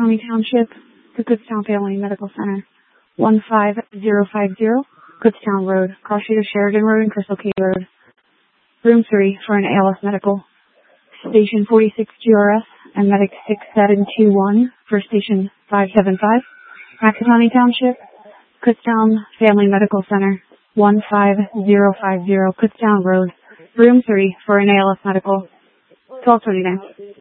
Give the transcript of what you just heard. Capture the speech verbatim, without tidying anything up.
Nakatani Township, the Kutztown Family Medical Center, one five zero five zero, Kutztown Road, cross street of Sheridan Road and Crystal Cave Road. Room three for an A L S medical. Station forty-six G R S and medic six seven two one for station five seven five. Nakatani Township, Kutztown Family Medical Center, one five zero five zero, Kutztown Road. Room three for an A L S medical. twelve twenty-nine.